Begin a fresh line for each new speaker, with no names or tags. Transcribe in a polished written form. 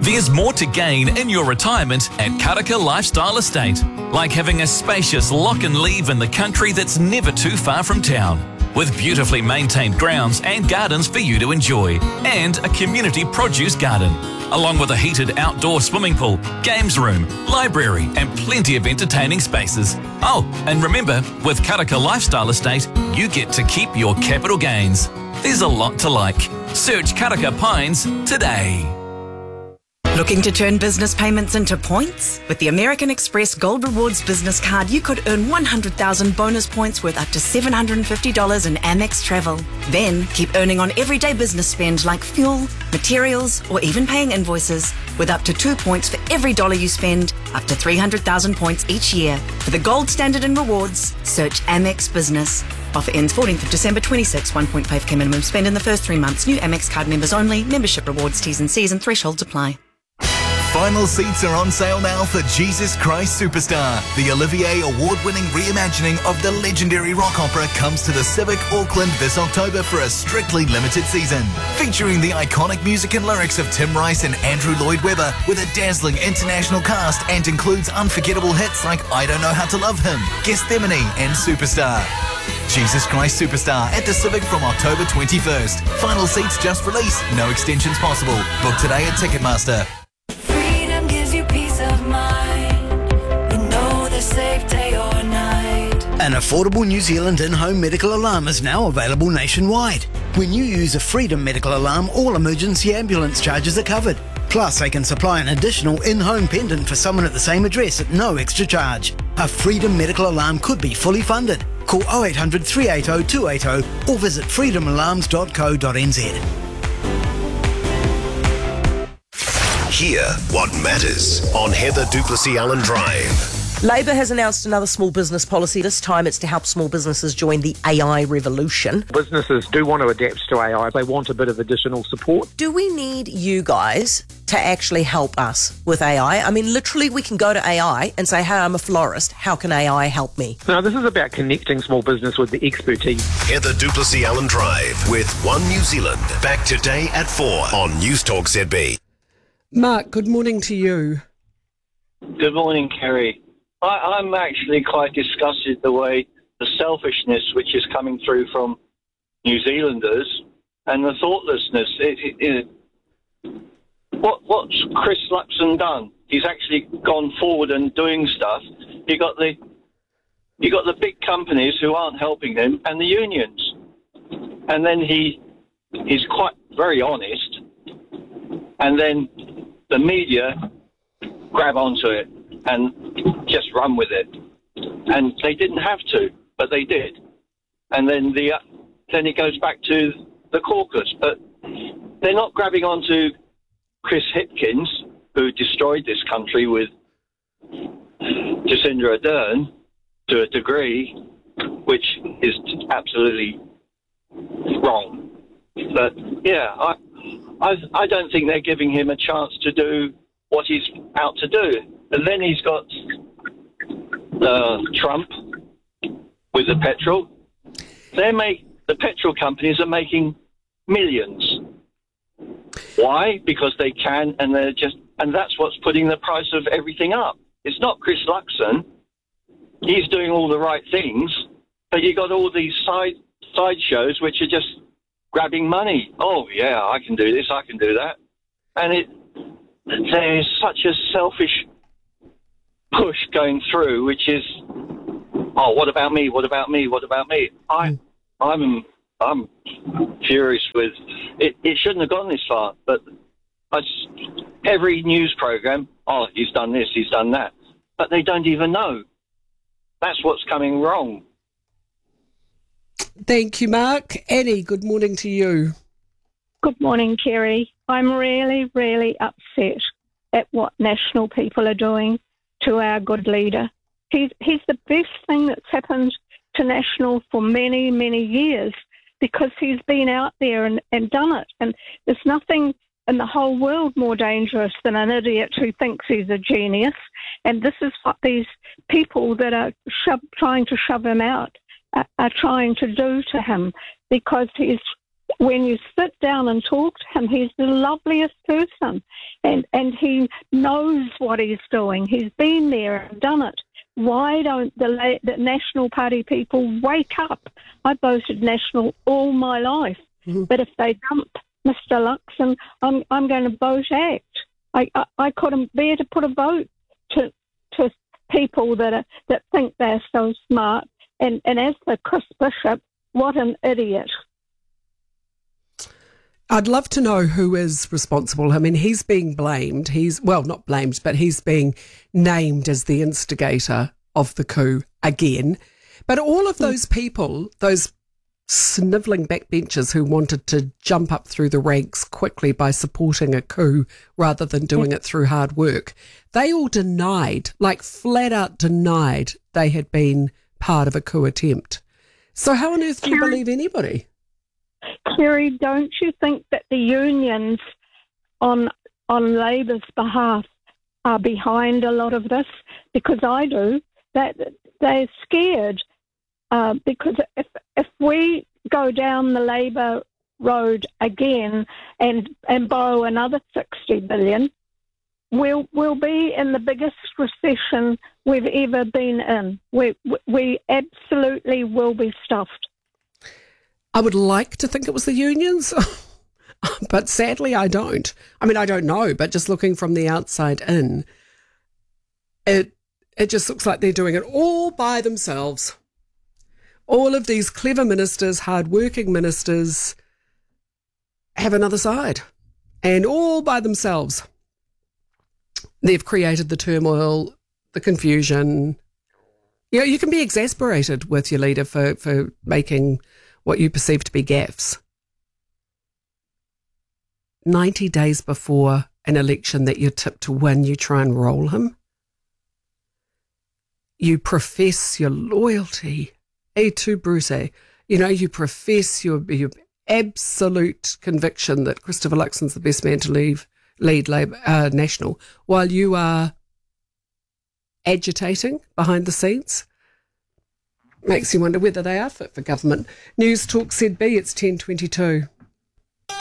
There's more to gain in your retirement at Karaka Lifestyle Estate, like having a spacious lock and leave in the country that's never too far from town, with beautifully maintained grounds and gardens for you to enjoy, and a community produce garden, along with a heated outdoor swimming pool, games room, library and plenty of entertaining spaces. Oh, and remember, with Karaka Lifestyle Estate, you get to keep your capital gains. There's a lot to like. Search Karaka Pines today.
Looking to turn business payments into points? With the American Express Gold Rewards business card, you could earn 100,000 bonus points worth up to $750 in Amex travel. Then keep earning on everyday business spend like fuel, materials, or even paying invoices, with up to 2 points for every dollar you spend, up to 300,000 points each year. For the gold standard in rewards, search Amex Business. Offer ends 14th of December 26. 1.5k minimum spend in the first 3 months. New Amex card members only. Membership rewards, T's and C's and thresholds apply.
Final seats are on sale now for Jesus Christ Superstar. The Olivier Award-winning reimagining of the legendary rock opera comes to the Civic Auckland this October for a strictly limited season. Featuring the iconic music and lyrics of Tim Rice and Andrew Lloyd Webber with a dazzling international cast, and includes unforgettable hits like I Don't Know How to Love Him, Gethsemane and Superstar. Jesus Christ Superstar at the Civic from October 21st. Final seats just released. No extensions possible. Book today at Ticketmaster.
Freedom gives you peace of mind. You know the safe day or night.
An affordable New Zealand in-home medical alarm is now available nationwide. When you use a Freedom medical alarm, all emergency ambulance charges are covered. Plus, they can supply an additional in-home pendant for someone at the same address at no extra charge. A Freedom medical alarm could be fully funded. Call 0800 380 280 or visit freedomalarms.co.nz.
Hear what matters on Heather Duplessis Allen Drive.
Labour has announced another small business policy. This time it's to help small businesses join the AI revolution.
Businesses do want to adapt to AI. They want a bit of additional support.
Do we need you guys to actually help us with AI? I mean, literally, we can go to AI and say, hey, I'm a florist. How can AI help me?
No, this is about connecting small business with the expertise.
Heather Duplessis Allen Drive with One New Zealand. Back today at 4 on News Talk ZB.
Mark, good morning to you.
Good morning, Kerry. I'm actually quite disgusted the way the selfishness which is coming through from New Zealanders and the thoughtlessness. What's Chris Luxon done? He's actually gone forward and doing stuff. You got the big companies who aren't helping him and the unions, and then he's quite very honest, and then the media grab onto it and just run with it. And they didn't have to, but they did. And then then it goes back to the caucus. But they're not grabbing onto Chris Hipkins, who destroyed this country with Jacinda Ardern to a degree, which is absolutely wrong. But yeah, I don't think they're giving him a chance to do what he's out to do. And then he's got Trump with the petrol. The petrol companies are making millions. Why? Because they can, and that's what's putting the price of everything up. It's not Chris Luxon. He's doing all the right things, but you got all these side shows which are just grabbing money. Oh yeah, I can do this, I can do that, and there's such a selfish push going through, which is, oh, what about me? What about me? What about me? I'm furious with it. It shouldn't have gone this far, but every news program, oh, he's done this, he's done that, but they don't even know. That's what's coming wrong.
Thank you, Mark. Annie, good morning to you.
Good morning, Kerry. I'm really, really upset at what National people are doing to our good leader. He's the best thing that's happened to National for many, many years, because he's been out there and done it. And there's nothing in the whole world more dangerous than an idiot who thinks he's a genius. And this is what these people that are trying to shove him out are trying to do to him, because he's when you sit down and talk to him, he's the loveliest person, and he knows what he's doing. He's been there and done it. Why don't the National Party people wake up? I voted National all my life, but if they dump Mr. Luxon, I'm going to vote ACT. I couldn't bear to put a vote to people that think they're so smart. And as for Chris Bishop, what an idiot.
I'd love to know who is responsible. I mean, he's being blamed. Not blamed, but he's being named as the instigator of the coup again. But all of those people, those snivelling backbenchers who wanted to jump up through the ranks quickly by supporting a coup rather than doing it through hard work, they all denied, like flat out denied, they had been part of a coup attempt. So how on earth do you believe anybody?
Kerry, don't you think that the unions on Labor's behalf are behind a lot of this? Because I do. That they're scared because if we go down the Labor road again and borrow another 60 billion, we'll be in the biggest recession we've ever been in. We absolutely will be stuffed.
I would like to think it was the unions, but sadly I don't. I mean, I don't know, but just looking from the outside in, it just looks like they're doing it all by themselves. All of these clever ministers, hard-working ministers, have another side, and all by themselves. They've created the turmoil, the confusion. You know, you can be exasperated with your leader for making what you perceive to be gaffes. 90 days before an election that you're tipped to win, you try and roll him. You profess your loyalty to Bruce. You know, you profess your absolute conviction that Christopher Luxon's the best man to lead Labour, National, while you are agitating behind the scenes. Makes you wonder whether they are fit for government. News Talk ZB, it's 10:22.